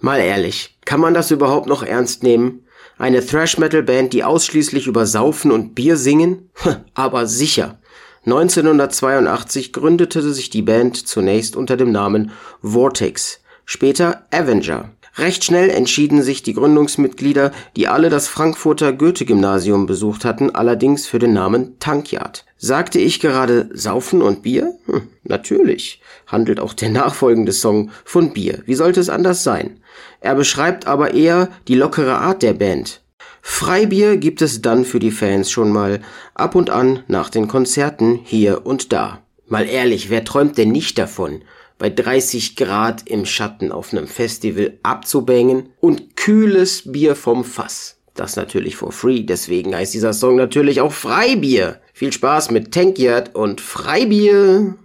Mal ehrlich, kann man das überhaupt noch ernst nehmen? Eine Thrash-Metal-Band, die ausschließlich über Saufen und Bier singen? Aber sicher. 1982 gründete sich die Band zunächst unter dem Namen Vortex, später Avenger. Recht schnell entschieden sich die Gründungsmitglieder, die alle das Frankfurter Goethe-Gymnasium besucht hatten, allerdings für den Namen Tankyard. Sagte ich gerade Saufen und Bier? Natürlich. Handelt auch der nachfolgende Song von Bier. Wie sollte es anders sein? Er beschreibt aber eher die lockere Art der Band. Freibier gibt es dann für die Fans schon mal ab und an nach den Konzerten hier und da. Mal ehrlich, wer träumt denn nicht davon, bei 30 Grad im Schatten auf einem Festival abzubängen und kühles Bier vom Fass? Das natürlich for free, deswegen heißt dieser Song natürlich auch Freibier. Viel Spaß mit Tankyard und Freibier!